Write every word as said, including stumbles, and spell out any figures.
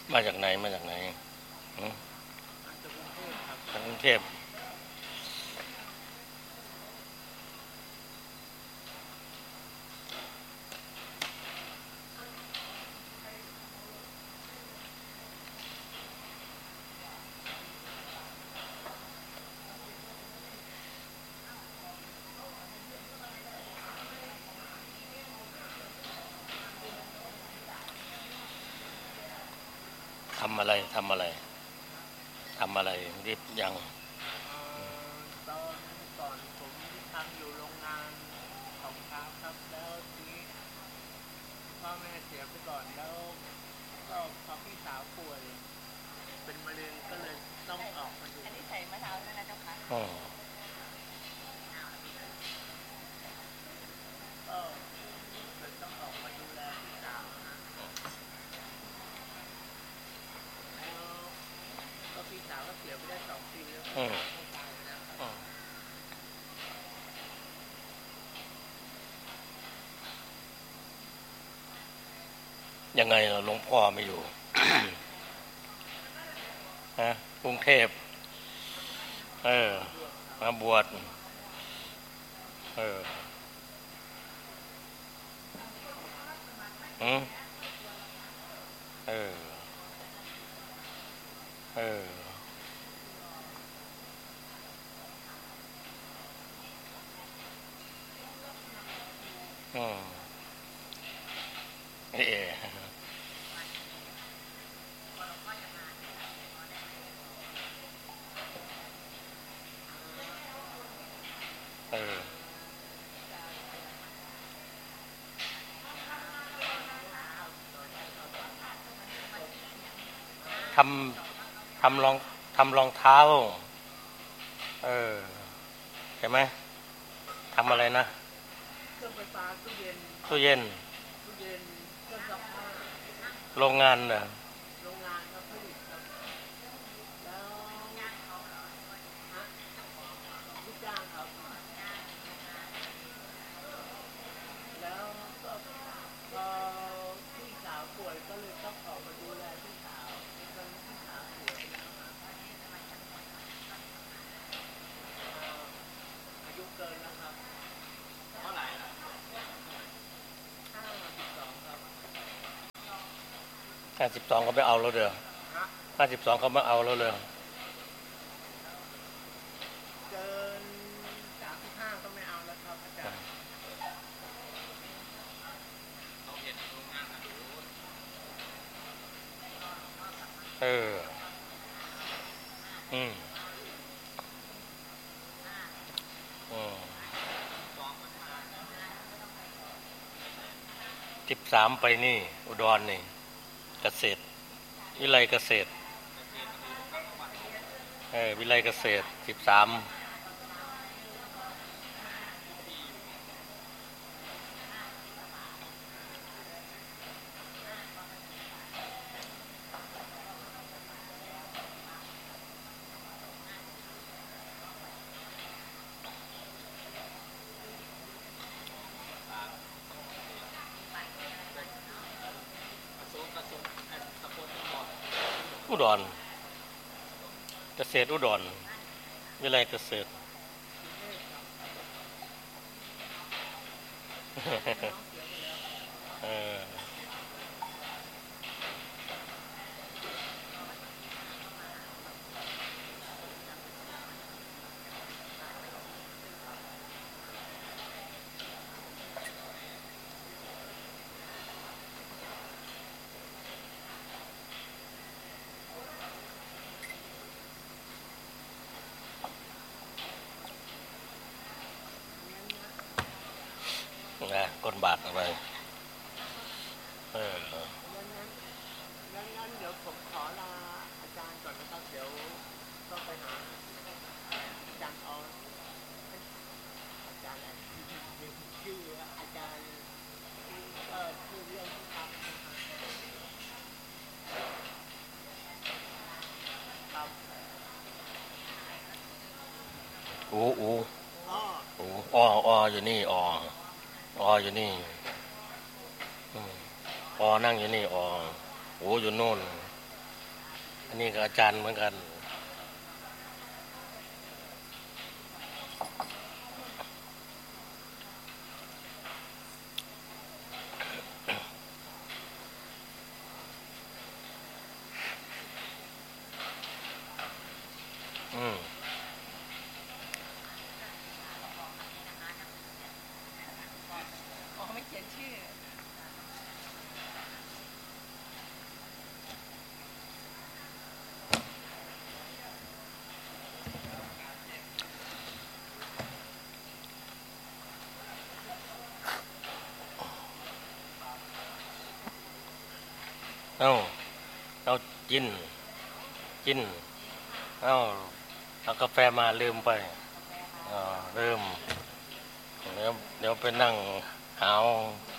มาจากไหนมาจากไหนจากกรุงเทพทำอะไรทำอะไรทำอะไรรีบยังตอนก่อนผมทำอยู่โรงงานของค้าครับแล้วทีนี้พ่อแม่เสียไปก่อนแล้วก็พอพี่สาวป่วยเป็นมะเร็งก็เลยต้องออกมาดูอันนี้ใส่มะนาวด้วยนะเจ้าค่ะก็เลยต้องออกมาดูแลพี่สาวนะแล้วก็พี่สาวก็เสียไปได้สองปีแล้วก็ตายแล้วยังไงเราหลวงพ่อไม่อยู่ ฮะกรุงเทพเออมาบวชเอออืมเออเอออืมเออเออทำทำรองทำรองเท้าเออใช่ไหมทำอะไรนะเครื่องไฟฟ้าตู้เย็นตู้เย็นตู้เย็นเครื่องซักผ้าโรงงานเหรอโรงงานครับผลิตครับแล้วฮะลูกจ้างครับแล้วก็พอพี่สาวป่วยก็เลยต้องออกมาดูแลพี่สาวจนพี่สาวเสียไปแล้วครับอายุเกินแล้วครับเท่าไหร่ล่ะห้าสิบสองครับห้าสิบสองเขาไปเอาแล้วเด้อห้าสิบสองเขามาเอาแล้วเลยเกินสามสิบห้าก็ไม่เอาแล้วครับอาจารย์เขาเห็นโรงงานนะเอออืมอืมสิบสามไปนี่อุดรนี่เกษตรวิไลเกษตรเออวิไลเกษตรสิบสามอุดรเกษตรอุดรวิไลเกษตรเออนะก้นบาทอะไรเอองั้นงั้นเดี๋ยวผมขอลาอาจารย์ก่อนนะครับเดี๋ยวต้องไปหาอาจารย์ออสอาจารย์อะไรชื่ออาจารย์เอ่อชื่อเรื่องที่ทำนะครับอูอูอ๋ออูอ้ออ้ออยู่นี่อ้ออ้ออยู่นี่อ้อนั่งอยู่นี่อ้ออูอยู่โน่นอันนี้ก็อาจารย์เหมือนกันอืมอ๋อไม่เขียนชื่อเอ้าเอากินกินเอ้าเอากาแฟมาลืมไปอ่าลืมเดี๋ยวเดี๋ยวไปนั่งหาว